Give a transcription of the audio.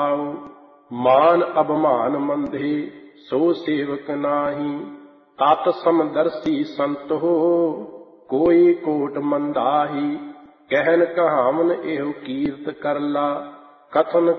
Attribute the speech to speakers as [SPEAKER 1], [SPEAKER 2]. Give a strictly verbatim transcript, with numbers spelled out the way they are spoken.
[SPEAKER 1] ਰਹਾਉ। ਮਾਨ ਅਭਮਾਨ ਮੰਦੇ ਸੋ ਸੇਵਕ ਨਾਹੀ, ਤਤ ਸਮਦਰਸੀ ਸੰਤ ਹੋ ਕੋਈ ਕੋਟ ਮੰਦਾਹੀ। ਕਹਿਨ ਕਹਾਵਨ ਇਹੋ ਕੀਰਤ ਕਰਲਾ, ਕਥਨ